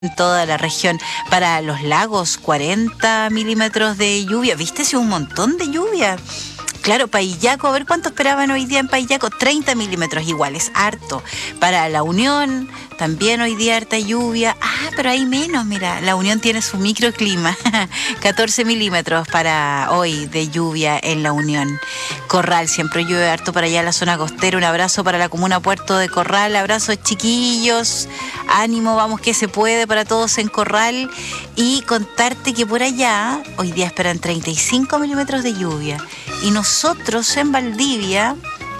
en toda la región. Para los lagos, 40 milímetros de lluvia. ¿Viste? Sí, un montón de lluvia. Claro, Paillaco, a ver cuánto esperaban hoy día en Paillaco, 30 milímetros iguales, harto. Para La Unión, también hoy día harta lluvia. Pero hay menos, mira, La Unión tiene su microclima, 14 milímetros para hoy de lluvia en La Unión. Corral, siempre llueve harto para allá en la zona costera. Un abrazo para la comuna Puerto de Corral, abrazos chiquillos, ánimo, vamos que se puede para todos en Corral. Y contarte que por allá, hoy día esperan 35 milímetros de lluvia. Y nosotros en Valdivia,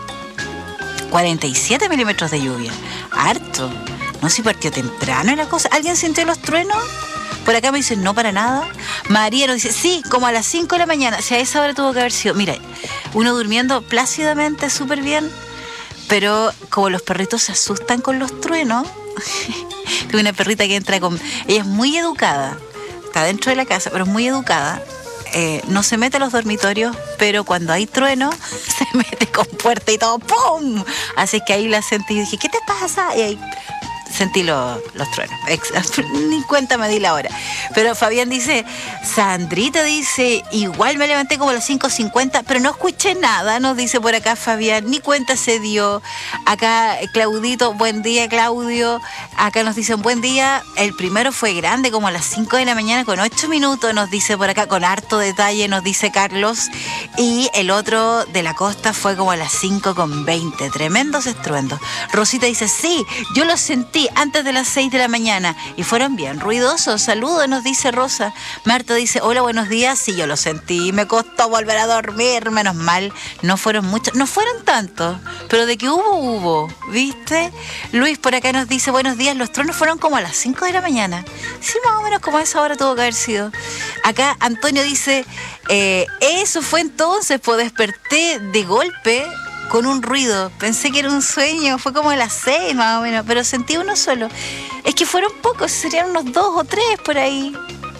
47 milímetros de lluvia. Harto. No sé si partió temprano la cosa. ¿Alguien sintió los truenos? Por acá me dicen, no, para nada. María nos dice, sí, como a las 5 de la mañana. O sea, a esa hora tuvo que haber sido. Mira, uno durmiendo plácidamente, súper bien. Pero como los perritos se asustan con los truenos. Tengo una perrita que entra con... Ella es muy educada. Está dentro de la casa, pero es muy educada. No se mete a los dormitorios, pero cuando hay trueno, se mete con puerta y todo, ¡pum! Así que ahí la sentí y dije, ¿qué te pasa? Y ahí sentí los truenos. Ni cuenta me di la hora. Pero Fabián dice, Sandrita dice, igual me levanté como a las 5:50, pero no escuché nada, nos dice por acá Fabián, ni cuenta se dio. Acá Claudito, buen día Claudio. Acá nos dicen buen día. El primero fue grande, como a las 5 de la mañana con 8 minutos, nos dice por acá, con harto detalle, nos dice Carlos. Y el otro de la costa fue como a las 5:20. Tremendos estruendos. Rosita dice, sí, yo lo sentí antes de las 6 de la mañana y fueron bien ruidosos. Saludos, nos dice Rosa. Marta dice, hola, buenos días. Sí, yo lo sentí, me costó volver a dormir, menos mal. No fueron muchos, no fueron tantos, pero de que hubo, ¿viste? Luis por acá nos dice, buenos días, los truenos fueron como a las 5 de la mañana. Sí, más o menos como a esa hora tuvo que haber sido. Acá Antonio dice, eso fue entonces, pues desperté de golpe con un ruido, pensé que era un sueño, fue como a las 6 más o menos, pero sentí uno solo. Es que fueron pocos, serían unos 2 o 3 por ahí.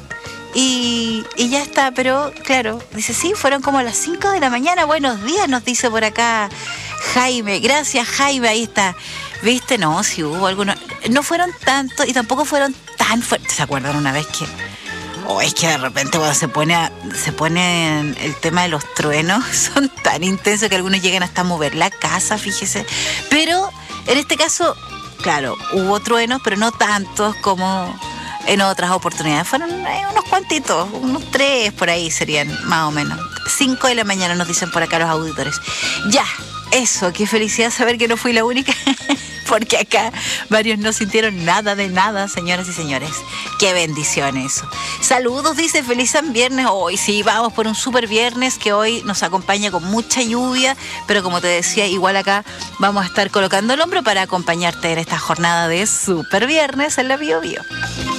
Y ya está, pero claro, dice, sí, fueron como a las 5 de la mañana, buenos días, nos dice por acá Jaime, gracias Jaime, ahí está. ¿Viste? No, sí hubo algunos, no fueron tantos y tampoco fueron tan fuertes. ¿Se acuerdan una vez que... es que de repente cuando se pone el tema de los truenos, son tan intensos que algunos llegan hasta a mover la casa, fíjese. Pero en este caso, claro, hubo truenos, pero no tantos como en otras oportunidades. Fueron unos cuantitos, unos 3 por ahí serían, más o menos. 5 de la mañana nos dicen por acá los auditores. Ya, eso, qué felicidad saber que no fui la única. Porque acá varios no sintieron nada de nada, señoras y señores. Qué bendición eso. Saludos, dice, feliz San Viernes. Hoy sí, vamos por un super viernes que hoy nos acompaña con mucha lluvia, pero como te decía, igual acá vamos a estar colocando el hombro para acompañarte en esta jornada de super viernes en la Bio Bio.